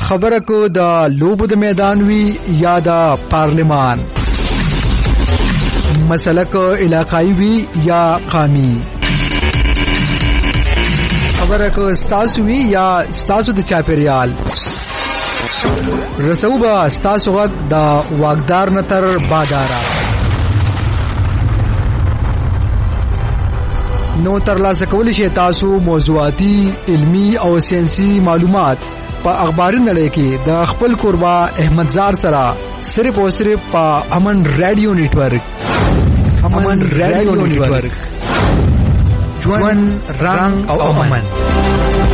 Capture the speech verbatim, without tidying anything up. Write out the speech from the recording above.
خبره کو د لوبو د میدان وی یا د پارلیمان، مسله کو علاقائی وی یا قومی، خبره کو ستاسو وی یا ستاسو د چاپیریال. رسو با ستاسو غږ د واګدار نتر بادارا. نو ترلاسه کولی شئ تاسو موضوعاتي، علمی او ساينسي معلومات په اخباري نړۍ کې د خپل قربا احمد زار سره صرف او صرف په امن رادیو نیټورک. امن رادیو نیټورک، ژوند رنگ او امن.